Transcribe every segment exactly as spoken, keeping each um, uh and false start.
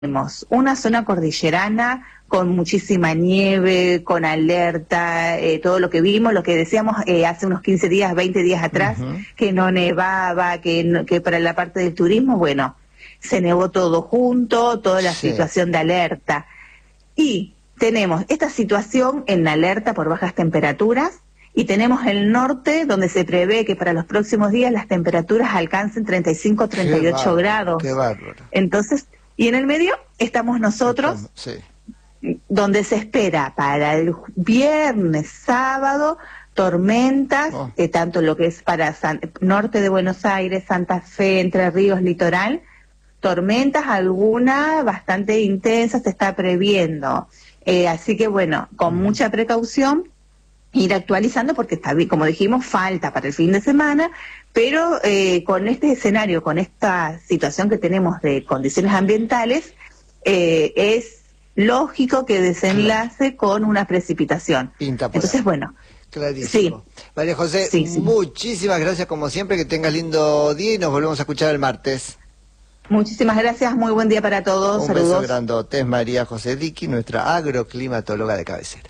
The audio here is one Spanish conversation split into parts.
Tenemos una zona cordillerana con muchísima nieve, con alerta, eh, todo lo que vimos, lo que decíamos eh, hace unos quince días, veinte días atrás, uh-huh. que no nevaba, que, no, que para la parte del turismo, bueno, se nevó todo junto, toda la sí. situación de alerta. Y tenemos esta situación en alerta por bajas temperaturas, y tenemos el norte, donde se prevé que para los próximos días las temperaturas alcancen treinta y cinco, treinta y ocho grados. Qué bárbaro. Entonces, y en el medio estamos nosotros, sí. donde se espera para el viernes, sábado, tormentas, oh. eh, tanto lo que es para San, norte de Buenos Aires, Santa Fe, Entre Ríos, litoral, tormentas, alguna bastante intensas se está previendo. Eh, así que bueno, con mm. mucha precaución, ir actualizando porque está, como dijimos, falta para el fin de semana, pero eh, con este escenario, con esta situación que tenemos de condiciones ambientales, eh, es lógico que desenlace con una precipitación. Entonces, bueno. Clarísimo. Sí. María José, sí, sí. muchísimas gracias como siempre, que tengas lindo día y nos volvemos a escuchar el martes. Muchísimas gracias, muy buen día para todos. Un Saludos. beso grandote, es María José Diqui, nuestra agroclimatóloga de cabecera.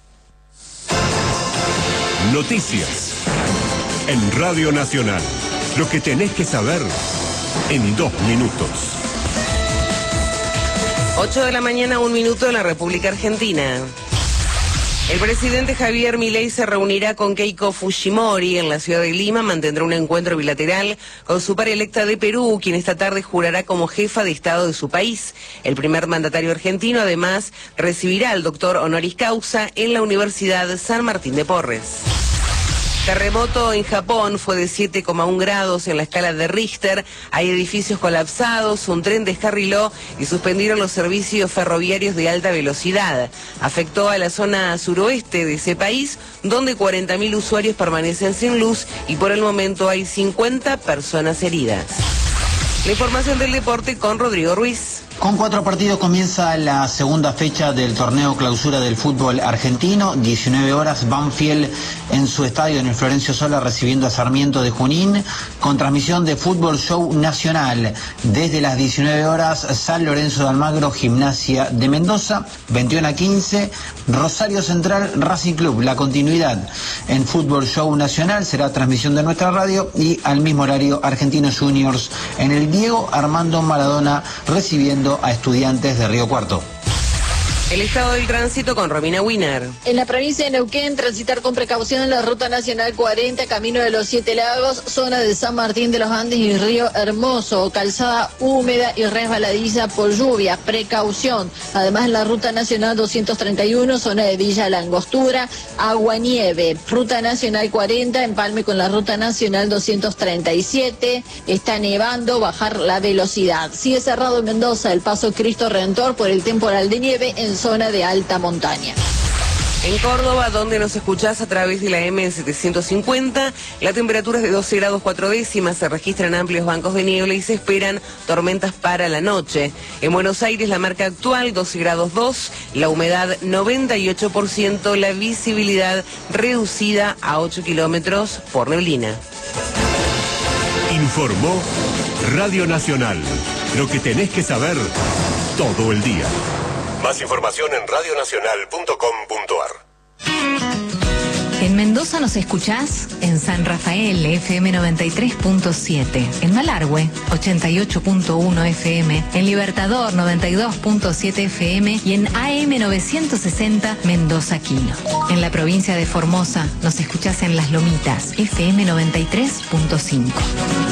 Noticias en Radio Nacional. Lo que tenés que saber en dos minutos. ocho de la mañana, un minuto en la República Argentina. El presidente Javier Milei se reunirá con Keiko Fujimori en la ciudad de Lima, mantendrá un encuentro bilateral con su par electa de Perú, quien esta tarde jurará como jefa de Estado de su país. El primer mandatario argentino además recibirá al doctor honoris causa en la Universidad San Martín de Porres. Terremoto en Japón, fue de siete coma uno grados en la escala de Richter. Hay edificios colapsados, un tren descarriló y suspendieron los servicios ferroviarios de alta velocidad. Afectó a la zona suroeste de ese país, donde cuarenta mil usuarios permanecen sin luz y por el momento hay cincuenta personas heridas. La información del deporte con Rodrigo Ruiz. Con cuatro partidos comienza la segunda fecha del torneo clausura del fútbol argentino. diecinueve horas, Banfield en su estadio en el Florencio Sola recibiendo a Sarmiento de Junín, con transmisión de Fútbol Show Nacional. Desde las diecinueve horas, San Lorenzo de Almagro, Gimnasia de Mendoza. veintiuno a quince, Rosario Central, Racing Club. La continuidad en Fútbol Show Nacional será transmisión de nuestra radio, y al mismo horario, Argentinos Juniors en el Diego Armando Maradona recibiendo a Estudiantes de Río Cuarto. El estado del tránsito con Romina Wiener. En la provincia de Neuquén, transitar con precaución en la Ruta Nacional cuarenta, camino de los Siete Lagos, zona de San Martín de los Andes y Río Hermoso, calzada húmeda y resbaladiza por lluvia, precaución. Además, en la Ruta Nacional doscientos treinta y uno, zona de Villa La Angostura, agua nieve. Ruta Nacional cuarenta, empalme con la Ruta Nacional doscientos treinta y siete, está nevando, bajar la velocidad. Sigue cerrado en Mendoza el paso Cristo Redentor por el temporal de nieve en zona de alta montaña. En Córdoba, donde nos escuchás a través de la M setecientos cincuenta, la temperatura es de doce grados cuatro décimas, se registran amplios bancos de niebla y se esperan tormentas para la noche. En Buenos Aires, la marca actual doce grados dos, la humedad noventa y ocho por ciento, la visibilidad reducida a ocho kilómetros por neblina. Informó Radio Nacional. Lo que tenés que saber todo el día. Más información en radio nacional punto com punto ar. En Mendoza nos escuchás en San Rafael, F M noventa y tres punto siete, en Malargüe, ochenta y ocho punto uno F M, en Libertador, noventa y dos punto siete F M y en A M novecientos sesenta, Mendoza Quino. En la provincia de Formosa nos escuchás en Las Lomitas, F M noventa y tres punto cinco.